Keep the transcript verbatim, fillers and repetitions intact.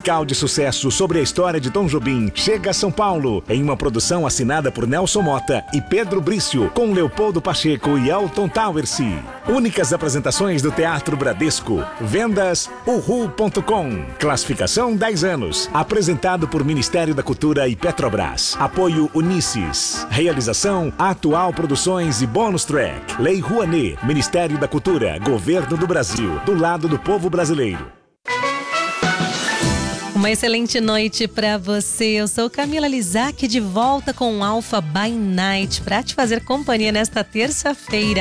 musical de sucesso sobre a história de Tom Jobim chega a São Paulo em uma produção assinada por Nelson Mota e Pedro Brício, com Leopoldo Pacheco e Elton Towersi. Únicas apresentações do Teatro Bradesco. Vendas uhu ponto com. Classificação dez anos. Apresentado por Ministério da Cultura e Petrobras. Apoio Unisys. Realização Atual Produções e Bônus Track. Lei Rouanet. Ministério da Cultura. Governo do Brasil. Do lado do povo brasileiro. Uma excelente noite para você. Eu sou Camila Lizac, de volta com o Alpha by Night para te fazer companhia nesta terça-feira.